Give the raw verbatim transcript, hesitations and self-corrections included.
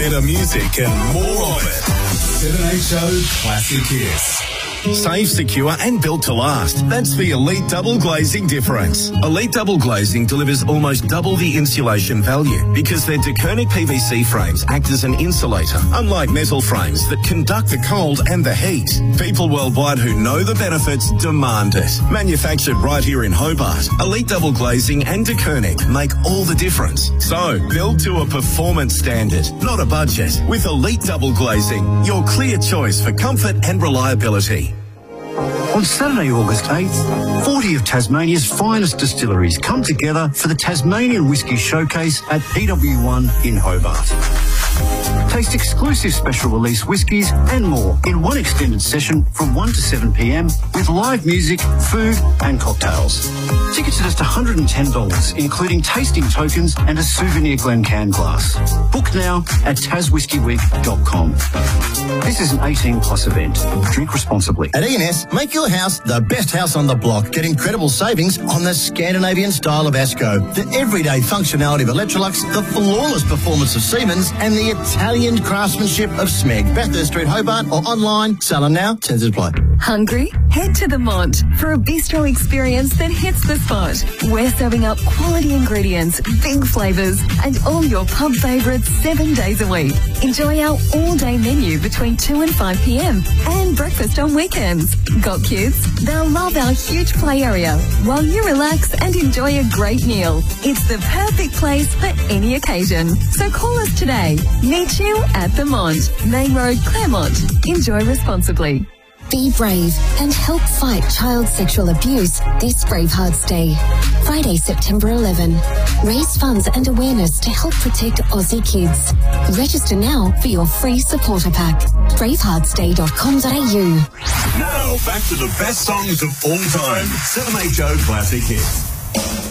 better music and more of it. seven H O Classic Hits. Safe, secure and built to last. That's the Elite Double Glazing difference. Elite Double Glazing delivers almost double the insulation value because their DeKernick P V C frames act as an insulator, unlike metal frames that conduct the cold and the heat. People worldwide who know the benefits demand it. Manufactured right here in Hobart, Elite Double Glazing and DeKernick make all the difference. So, built to a performance standard, not a budget. With Elite Double Glazing, your clear choice for comfort and reliability. On Saturday, August eighth, forty of Tasmania's finest distilleries come together for the Tasmanian Whisky Showcase at P W one in Hobart. Taste exclusive special release whiskies and more in one extended session from one to seven p m with live music, food and cocktails. Tickets are just one hundred and ten dollars, including tasting tokens and a souvenir Glencairn glass. Book now at tas whisky week dot com. This is an eighteen plus event. Drink responsibly. At E and S, make your house the best house on the block. Get incredible savings on the Scandinavian style of Asco, the everyday functionality of Electrolux, the flawless performance of Siemens, and the Italian craftsmanship of Smeg. Bathurst Street, Hobart, or online. Sell them now. Terms apply. Hungry? Head to the Mont for a bistro experience that hits the spot. We're serving up quality ingredients, big flavours, and all your pub favourites seven days a week. Enjoy our all-day menu between two and five p m and breakfast on weekends. Got kids? They'll love our huge play area while you relax and enjoy a great meal. It's the perfect place for any occasion. So call us today. Meet you at the Mont, Main Road, Claremont. Enjoy responsibly. Be brave and help fight child sexual abuse this Bravehearts Day. Friday, September eleventh. Raise funds and awareness to help protect Aussie kids. Register now for your free supporter pack. bravehearts day dot com dot a u. Now, back to the best songs of all time. seven H O Classic Hits.